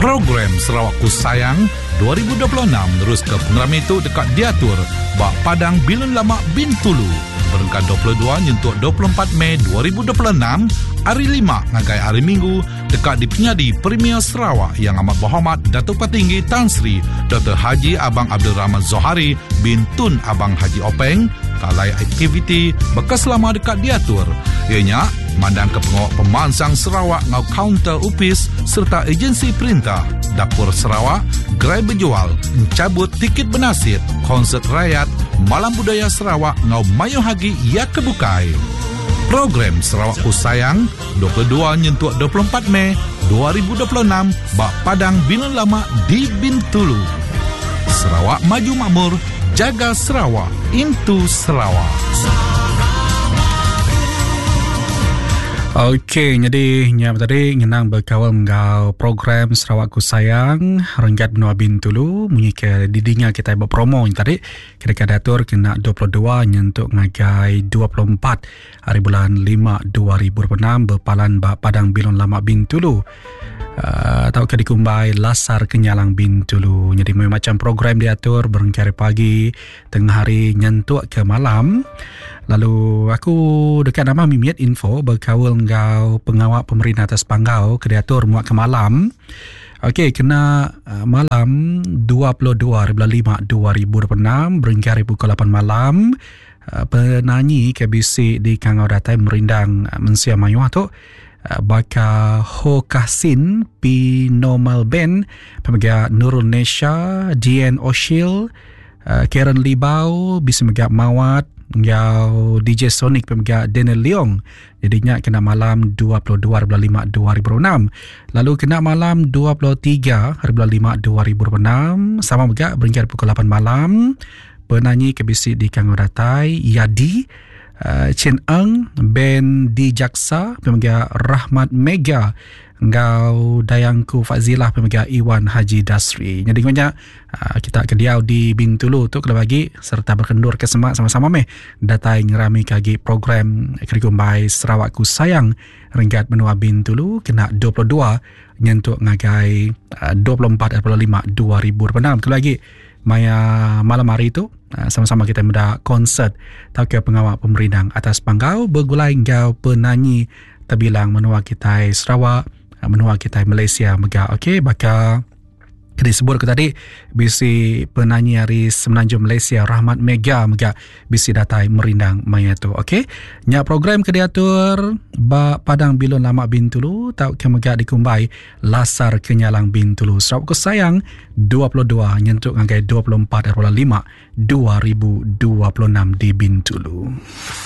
Program Sarawakku Sayang 2026 terus ke pengeram itu dekat diatur Bak Padang Bilun Lama Bintulu berengkat 22 nyentuk 24 Mei 2026 hari 5 ngagai hari Minggu dekat di penyadi Premier Sarawak yang amat berhormat Datuk Petinggi Tan Sri Dr. Haji Abang Abdul Rahman Zohari bin Tun Abang Haji Openg kalai aktiviti bekas lama dekat diatur ianya mandang ke pengawal pemansang Sarawak ngau kaunter upis serta agensi perintah Dapur Sarawak gerai berjual mencabut tiket bernasib konsert rakyat Malam Budaya Sarawak ngau mayu hagi ia kebukai. Program Sarawakku Sayang 22 nyentuh 24 Mei 2026 Bak Padang Bilun Lama di Bintulu. Sarawak maju makmur, jaga Sarawak, into Sarawak. Okey, jadi nyam tadi ngenang berkawal menggau program Sarawakku Sayang Renggat Benua Bintulu munyi ke didinga kita buat promo tadi kira datur kena 22 nyentuk ngagai 24 hari bulan 5 2026 berpalan Bak Padang Bilun Lama Bintulu. Tahu ke dikumbai Lasar Kenyalang Bintulu. Jadi macam program diatur berengkari pagi, tengah hari nyentuk ke malam. Lalu aku dekat nama mimiat info berkawal ngau pengawal pemerintah atas panggau ke diatur muat ke malam. Okey, kena malam 22/5/2026 berengkari pukul 8 malam. Penyanyi KBC di Kangau Datai merindang Mensia Mayuah tu Baka Ho Kasin P Normal Band pemegang Nurul Nesha DN Oshil Karen Libau bisa megak Mawat ngau DJ Sonic pemegang Daniel Leong. Jadinya kena malam 22/5/2026. Lalu kena malam 23/5/2026 sama megak beringkat pukul 8 malam penyanyi KBC di Kangau Datai Yadi Chin Eng Ben di Jaksa pemegang Rahmat Mega ngau Dayangku Fazilah pemegang Iwan Haji Dasri. Jadi banyak kita kediau di Bintulu tu kalau bagi serta berkendur ke semak sama-sama meh datai ngerami kagi program Krikumbai Sarawakku Sayang Renggat Benua Bintulu kena 22 nyentuk ngagai 24/5/2026. Kalau lagi maya malam hari itu sama-sama kita menda konsert tahu pengawal pemerintah atas panggau bergulai ngau penyanyi terbilang menua kita Sarawak menua kita Malaysia mega. Okey, bakal disebut ke tadi bisi penyanyi hari Semenanjung Malaysia Rahmat Mega mega bisi datai merindang maya tu. Okey, nya program ke diatur Bak Padang Bilun Lama Bintulu tahu ke mega dikumbai Lasar Kenyalang Bintulu. Sarawakku Sayang 22 nyentuk ngagai 24/5/2026 di Bintulu.